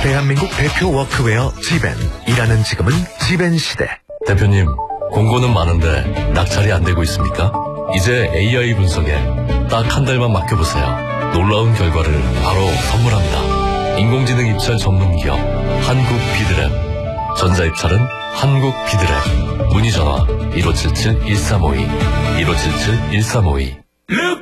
대한민국 대표 워크웨어 지벤. 일하는 지금은 지벤 시대. 대표님, 공고는 많은데 낙찰이 안 되고 있습니까? 이제 AI 분석에 딱 한 달만 맡겨보세요. 놀라운 결과를 바로 선물합니다. 인공지능 입찰 전문 기업 한국 비드랩. 전자입찰은 한국 비드랩. 문의전화 1577-1352 1577-1352.